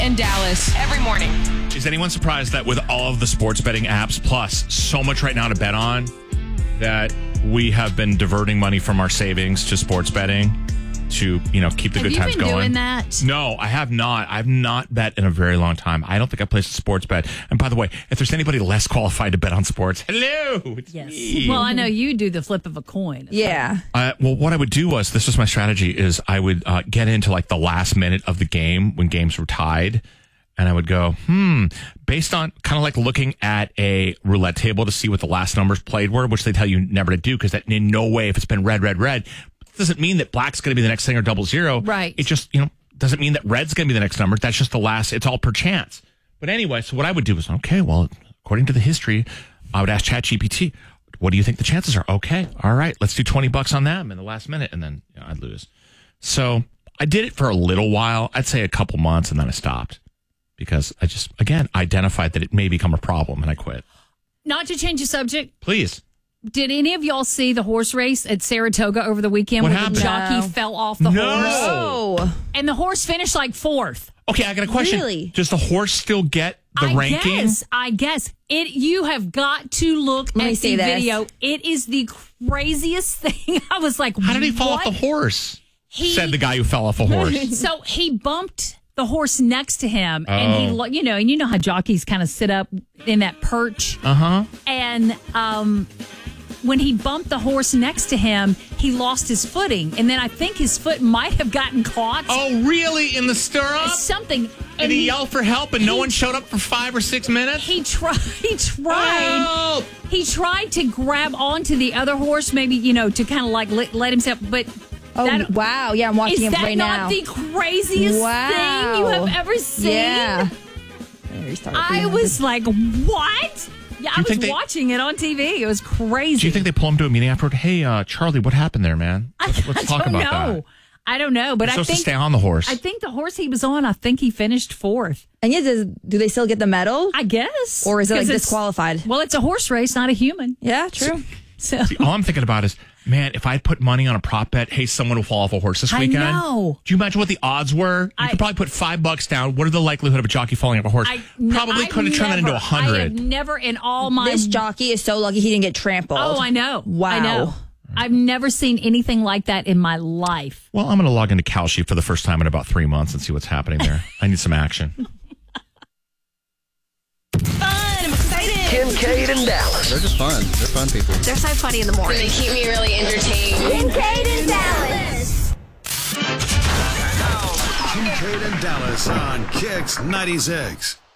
and Dallas every morning. Is anyone surprised that with all of the sports betting apps, plus so much right now to bet on, that we have been diverting money from our savings to sports betting to, keep the good times going? Have you been doing that? No, I have not. I've not bet in a very long time. I don't think I placed a sports bet. And by the way, if there's anybody less qualified to bet on sports, hello. It's me. Well, I know you do the flip of a coin. Yeah. Well, what I would do this was my strategy, is I would get into like the last minute of the game when games were tied. And I would go, based on kind of like looking at a roulette table to see what the last numbers played were, which they tell you never to do, because that in no way, if it's been red, doesn't mean that black's going to be the next thing or 00. Right. It just, doesn't mean that red's going to be the next number. That's just the last. It's all per chance. But anyway, so what I would do is, okay, well, according to the history, I would ask ChatGPT, what do you think the chances are? Okay, all right, let's do $20 on them in the last minute, and then I'd lose. So I did it for a little while. I'd say a couple months, and then I stopped because I just, again, identified that it may become a problem, and I quit. Not to change the subject. Please. Did any of y'all see the horse race at Saratoga over the weekend where the jockey fell off the horse? No. And the horse finished like fourth. Okay, I got a question. Really? Does the horse still get the ranking? I guess. You have got to look at the video. It is the craziest thing. I was like, how did he fall off the horse? Said the guy who fell off a horse. So he bumped the horse next to him, and he, and you know how jockeys kind of sit up in that perch. And when he bumped the horse next to him, he lost his footing, and then I think his foot might have gotten caught. Oh, really? In the stirrup? Something. Did he yell for help, and no one showed up for 5 or 6 minutes? He tried. Help! He tried to grab onto the other horse, maybe to kind of like let himself, but. Wow. Yeah, I'm watching it right now. Is that not the craziest thing you have ever seen? Yeah. I was like, what? Yeah, I was watching it on TV. It was crazy. Do you think they pull him to a meeting afterward? Hey, Charlie, what happened there, man? Let's talk about that. I don't know, but I think to stay on the horse. I think the horse he was on, I think he finished fourth. And do they still get the medal? I guess. Or is it like disqualified? Well, it's a horse race, not a human. Yeah, true. So see, all I'm thinking about is, man, if I put money on a prop bet, hey, someone will fall off a horse this weekend. I know. Do you imagine what the odds were? You could probably put $5 down. What are the likelihood of a jockey falling off a horse? Probably could have turned that into 100. I have never in all my... This jockey is so lucky he didn't get trampled. Oh, I know. Wow. I know. I've never seen anything like that in my life. Well, I'm going to log into Kalshi for the first time in about 3 months and see what's happening there. I need some action. I'm excited. Kincaid and Dallas. They're just fun. They're fun people. They're so funny in the morning. They keep me really entertained. Kincaid and Dallas. Kincaid and Dallas on Kicks 96.